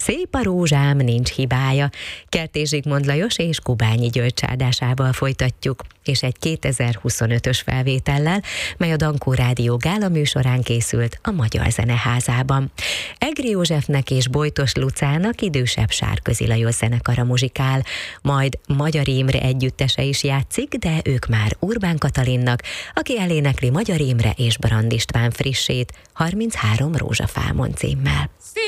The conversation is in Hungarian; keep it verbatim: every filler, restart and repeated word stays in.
Szép a rózsám, nincs hibája. Kertész Zsigmond Lajos és Kubányi György csárdásával folytatjuk, és egy kétezer-huszonötös felvétellel, mely a Dankó Rádió gála műsorán készült a Magyar Zeneházában. Egri Józsefnek és Bojtos Lucának idősebb Sárközi Lajos zenekara muzsikál, majd Magyar Imre együttese is játszik, de ők már Urbán Katalinnak, aki elénekli Magyar Imre és Brand István frissét, harminchárom rózsafámon címmel.